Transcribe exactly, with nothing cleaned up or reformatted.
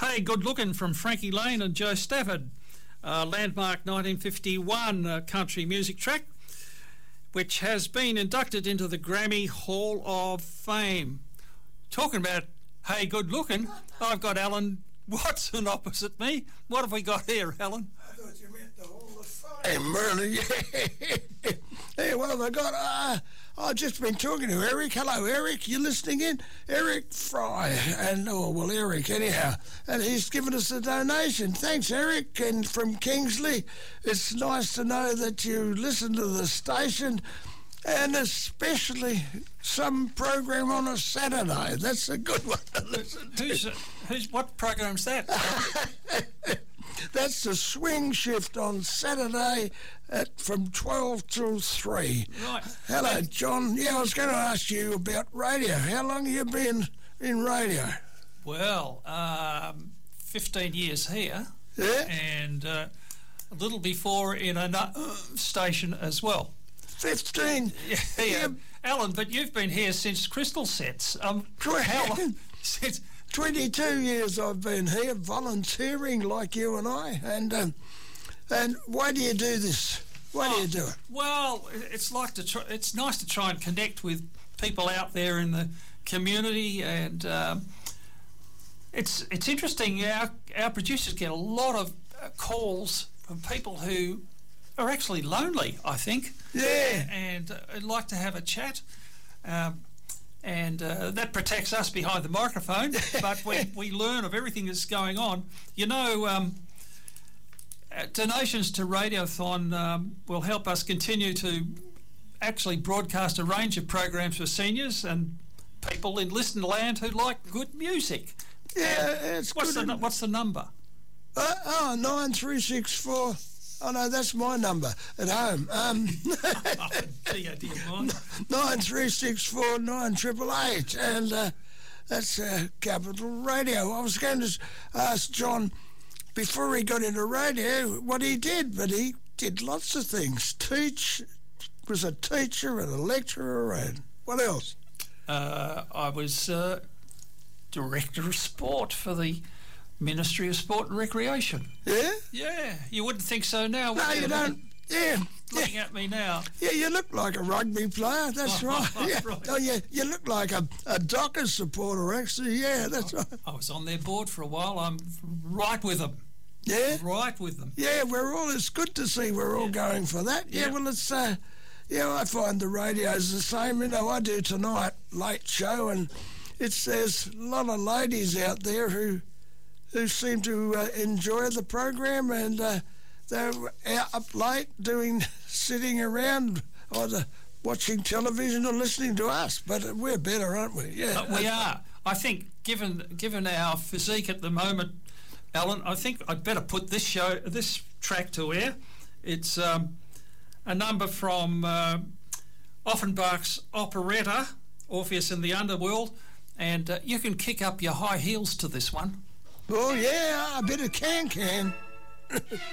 Hey, good looking from Frankie Lane and Joe Stafford. Uh, landmark nineteen fifty-one uh, country music track, which has been inducted into the Grammy Hall of Fame. Talking about hey, good looking, I've got Alan Watson opposite me. What have we got here, Alan? I thought you meant the Hall of Fame, really. Yeah. Hey, what have I got? Uh, I've just been talking to Eric. Hello, Eric. You listening in? Eric Fry. And, oh, well, Eric, anyhow. And he's given us a donation. Thanks, Eric. And from Kingsley, it's nice to know that you listen to the station, and especially some program on a Saturday. That's a good one to listen to. Who's, who's, what program's that? That's the Swing Shift on Saturday at from twelve till three. Right. Hello, John. Yeah, I was going to ask you about radio. How long have you been in radio? Well, um, fifteen years here. Yeah? And uh, a little before in a uh, station as well. fifteen? Yeah, Yeah. Alan, but you've been here since Crystal Sets. Um, how long? Since twenty-two years I've been here volunteering like you and I. And um, and why do you do this? Why oh, do you do it? Well, it's like to try, it's nice to try and connect with people out there in the community, and um, it's it's interesting. Our our producers get a lot of uh, calls from people who are actually lonely, I think. Yeah. And uh, I'd like to have a chat. Um, and uh, that protects us behind the microphone, but we, we learn of everything that's going on. You know, um, uh, donations to Radiothon um, will help us continue to actually broadcast a range of programs for seniors and people in Listen Land who like good music. Yeah, And it's what's good. the in- what's the number? Uh, oh, nine three six four. Oh, no, that's my number at home. Um, Oh, dear, dear mine. nine three six four nine triple eight, and uh, that's uh, Capital Radio. I was going to ask John before he got into radio what he did, but he did lots of things. Teach, was a teacher and a lecturer, and what else? Uh, I was uh, Director of Sport for the Ministry of Sport and Recreation. Yeah? Yeah, you wouldn't think so now. No, would you Looking- don't. Yeah. Looking Yeah. at me now. Yeah, you look like a rugby player. That's Oh, right. Yeah. right. Oh, yeah. You look like a, a Dockers supporter, actually. Yeah, that's right. I was on their board for a while. I'm right with them. Yeah. Right with them. Yeah, we're all. It's good to see we're all going for that. Yeah. Yeah. Well, it's. Uh, yeah, I find the radio's the same. You know, I do tonight late show, and it's there's a lot of ladies out there who who seem to uh, enjoy the program, and uh, they're out up late doing sitting around either watching television or listening to us. But we're better, aren't we? Yeah, But we are. I think, given given our physique at the moment, Alan, I think I'd better put this show, this track to air. It's um, a number from uh, Offenbach's operetta, Orpheus in the Underworld, and uh, you can kick up your high heels to this one. Oh yeah, a bit of can can.